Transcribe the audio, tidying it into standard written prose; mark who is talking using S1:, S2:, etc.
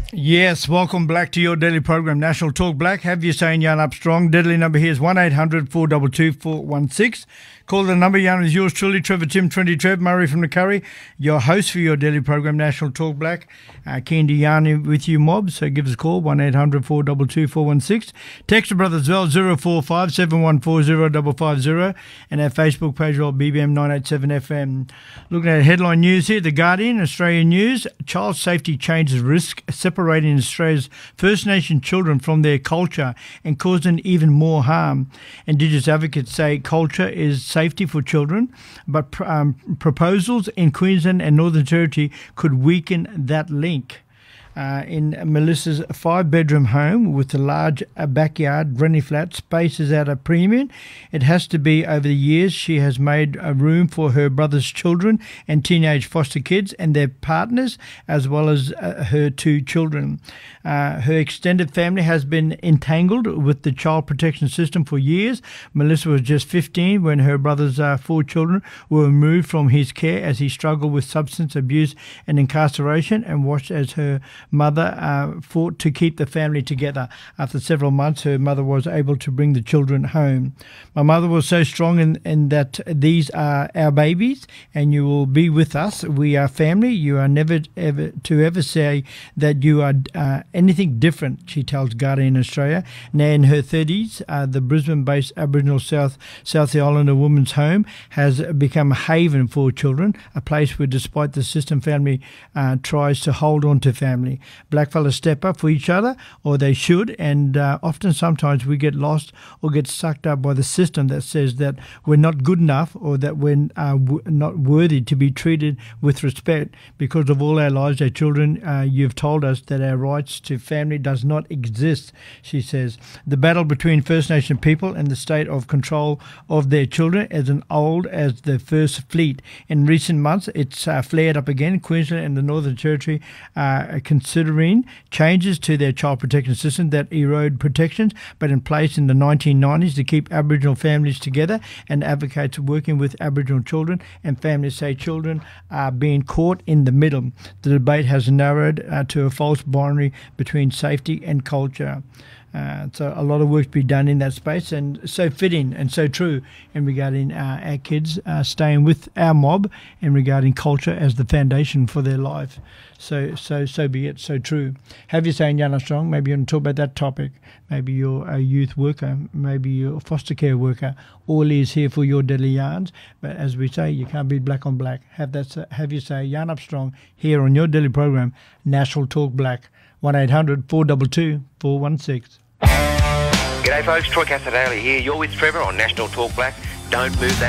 S1: Yes, welcome back to your daily program, National Talk Black. Have you saying Yarn Up Strong? Deadly number here is 1-800-422-416. Call the number. Yarn is yours truly, Trevor Tim 20 Trev, Murray from the Curry, your host for your daily program, National Talk Black. Keen to yarn with you, mob, so give us a call, 1-800-422-416. Text your brothers well, 045 714 0550, and our Facebook page, well, BBM 987 FM. Looking at headline news here, The Guardian, Australian News, child safety changes risk separating Australia's First Nation children from their culture and causing even more harm. Indigenous advocates say culture is safety for children, but proposals in Queensland and Northern Territory could weaken that link. In Melissa's 5-bedroom home with a large backyard, granny flat, space is at a premium. It has to be. Over the years, she has made a room for her brother's children and teenage foster kids and their partners, as well as her 2 children. Her extended family has been entangled with the child protection system for years. Melissa was just 15 when her brother's 4 children were removed from his care as he struggled with substance abuse and incarceration, and watched as her mother fought to keep the family together. After several months, her mother was able to bring the children home. My mother was so strong in that these are our babies and you will be with us. We are family. You are never ever say that you are anything different, she tells Guardian Australia. Now in her 30s, the Brisbane-based Aboriginal South Islander woman's home has become a haven for children, a place where, despite the system, family tries to hold on to family. Blackfellas step up for each other, or they should, and sometimes we get lost or get sucked up by the system that says that we're not good enough or that we're not worthy to be treated with respect because of all our lives, our children. You've told us that our rights to family does not exist, she says. The battle between First Nation people and the state of control of their children is as old as the First Fleet. In recent months, it's flared up again. Queensland and the Northern Territory are considering changes to their child protection system that erode protections but in place in the 1990s to keep Aboriginal families together, and advocates working with Aboriginal children and families say children are being caught in the middle. The debate has narrowed to a false binary between safety and culture. So a lot of work to be done in that space, and so fitting and so true in regarding our kids staying with our mob and regarding culture as the foundation for their life. So be it, so true. Have you saying Yarn Up Strong? Maybe you want to talk about that topic. Maybe you're a youth worker, maybe you're a foster care worker. All is here for your daily yarns. But as we say, you can't be black on black. Have you say Yarn Up Strong here on your daily program, National Talk Black, 1-800-422-416.
S2: G'day folks, Troy Casadale here. You're with Trevor on National Talk Black. Don't move that